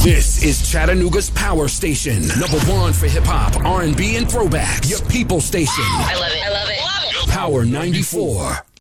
This is Chattanooga's Power Station. #1 for hip hop, R&B, and throwback. Your people station. I love it. I love it. Power 94.